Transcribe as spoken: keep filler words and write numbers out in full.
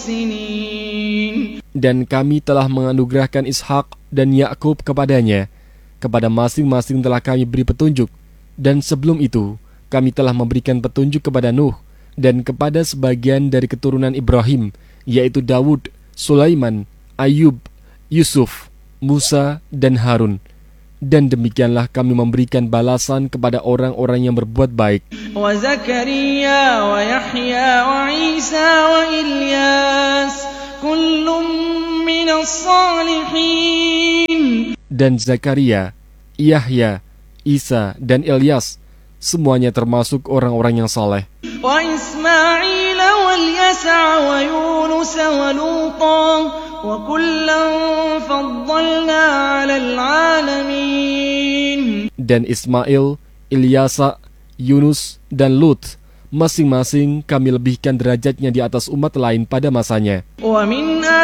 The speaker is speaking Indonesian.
Dan kami telah menganugerahkan Ishak dan Yakub kepadanya. Kepada masing-masing telah kami beri petunjuk. Dan sebelum itu, kami telah memberikan petunjuk kepada Nuh dan kepada sebagian dari keturunan Ibrahim, yaitu Dawud, Sulaiman, Ayub, Yusuf, Musa, dan Harun. Dan demikianlah kami memberikan balasan kepada orang-orang yang berbuat baik. Wa Zakaria wa Yahya wa Isa wa Ilyas kullum minas salihin. Dan Zakaria, Yahya, Isa, dan Ilyas semuanya termasuk orang-orang yang saleh. Wa Ismail wal Yasa wa Yunus wa Luta wa kullan faddalna 'alal 'alamin. Dan Ismail, Ilyasa, Yunus, dan Lut masing-masing kami lebihkan derajatnya di atas umat lain pada masanya. Wa min